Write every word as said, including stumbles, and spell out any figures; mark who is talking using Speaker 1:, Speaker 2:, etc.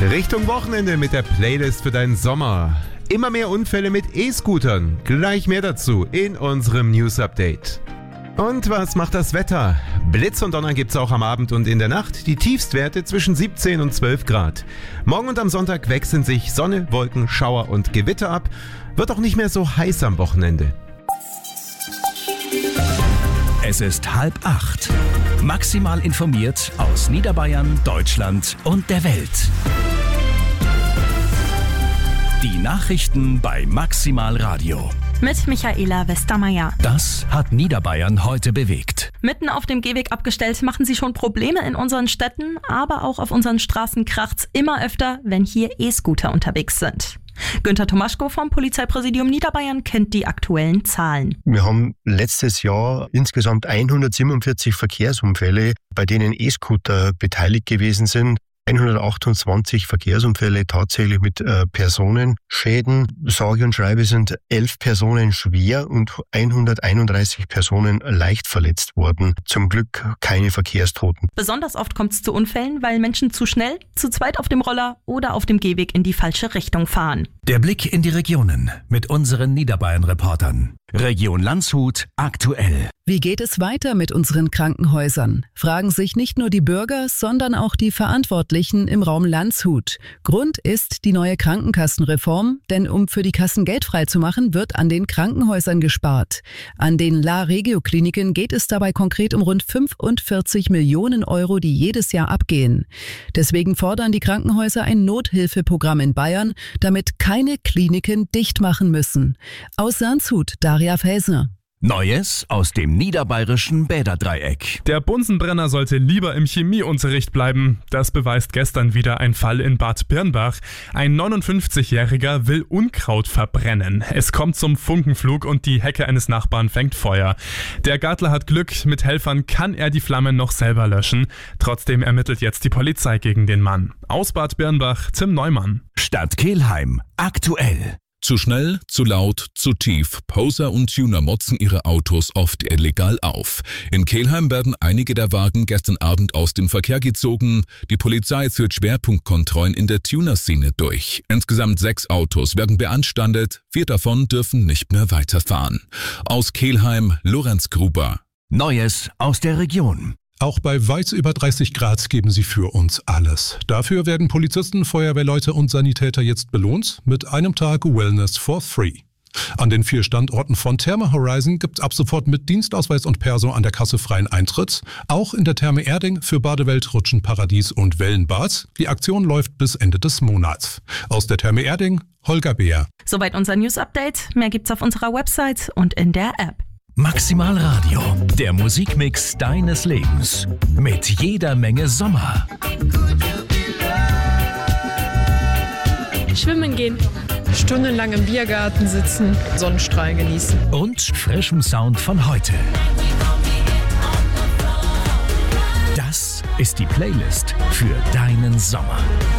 Speaker 1: Richtung Wochenende mit der Playlist für deinen Sommer. Immer mehr Unfälle mit E-Scootern. Gleich mehr dazu in unserem News-Update. Und was macht das Wetter? Blitz und Donner gibt's auch am Abend und in der Nacht. Die Tiefstwerte zwischen siebzehn und zwölf Grad. Morgen und am Sonntag wechseln sich Sonne, Wolken, Schauer und Gewitter ab. Wird auch nicht mehr so heiß am Wochenende.
Speaker 2: Es ist halb acht. Maximal informiert aus Niederbayern, Deutschland und der Welt. Die Nachrichten bei Maximal Radio.
Speaker 3: Mit Michaela Westermeier.
Speaker 2: Das hat Niederbayern heute bewegt.
Speaker 3: Mitten auf dem Gehweg abgestellt machen sie schon Probleme in unseren Städten, aber auch auf unseren Straßen kracht's immer öfter, wenn hier E-Scooter unterwegs sind. Günther Tomaschko vom Polizeipräsidium Niederbayern kennt die aktuellen Zahlen.
Speaker 4: Wir haben letztes Jahr insgesamt hundertsiebenundvierzig Verkehrsunfälle, bei denen E-Scooter beteiligt gewesen sind. hundertachtundzwanzig Verkehrsunfälle tatsächlich mit äh, Personenschäden. Sage und schreibe sind elf Personen schwer und hunderteinunddreißig Personen leicht verletzt worden. Zum Glück keine Verkehrstoten.
Speaker 3: Besonders oft kommt es zu Unfällen, weil Menschen zu schnell, zu zweit auf dem Roller oder auf dem Gehweg in die falsche Richtung fahren.
Speaker 2: Der Blick in die Regionen mit unseren Niederbayern-Reportern. Region Landshut aktuell.
Speaker 5: Wie geht es weiter mit unseren Krankenhäusern? Fragen sich nicht nur die Bürger, sondern auch die Verantwortlichen im Raum Landshut. Grund ist die neue Krankenkassenreform, denn um für die Kassen Geld freizumachen, wird an den Krankenhäusern gespart. An den La-Regio-Kliniken geht es dabei konkret um rund fünfundvierzig Millionen Euro, die jedes Jahr abgehen. Deswegen fordern die Krankenhäuser ein Nothilfeprogramm in Bayern, damit keine Kliniken dicht machen müssen. Aus Landshut, Daria Felsner.
Speaker 2: Neues aus dem niederbayerischen Bäderdreieck.
Speaker 6: Der Bunsenbrenner sollte lieber im Chemieunterricht bleiben. Das beweist gestern wieder ein Fall in Bad Birnbach. Ein neunundfünfzigjähriger will Unkraut verbrennen. Es kommt zum Funkenflug und die Hecke eines Nachbarn fängt Feuer. Der Gartler hat Glück, mit Helfern kann er die Flammen noch selber löschen. Trotzdem ermittelt jetzt die Polizei gegen den Mann. Aus Bad Birnbach, Tim Neumann.
Speaker 2: Stadt Kelheim aktuell.
Speaker 7: Zu schnell, zu laut, zu tief. Poser und Tuner motzen ihre Autos oft illegal auf. In Kelheim werden einige der Wagen gestern Abend aus dem Verkehr gezogen. Die Polizei führt Schwerpunktkontrollen in der Tuner-Szene durch. Insgesamt sechs Autos werden beanstandet. Vier davon dürfen nicht mehr weiterfahren. Aus Kelheim, Lorenz Gruber.
Speaker 2: Neues aus der Region.
Speaker 8: Auch bei weit über dreißig Grad geben sie für uns alles. Dafür werden Polizisten, Feuerwehrleute und Sanitäter jetzt belohnt mit einem Tag Wellness for free. An den vier Standorten von Therme Horizon gibt's ab sofort mit Dienstausweis und Perso an der Kasse freien Eintritt. Auch in der Therme Erding für Badewelt, Rutschenparadies und Wellenbad. Die Aktion läuft bis Ende des Monats. Aus der Therme Erding, Holger Beer.
Speaker 3: Soweit unser News-Update. Mehr gibt's auf unserer Website und in der App.
Speaker 2: Maximal Radio, der Musikmix deines Lebens. Mit jeder Menge Sommer.
Speaker 9: Schwimmen gehen. Stundenlang im Biergarten sitzen, Sonnenstrahlen genießen.
Speaker 2: Und frischem Sound von heute. Das ist die Playlist für deinen Sommer.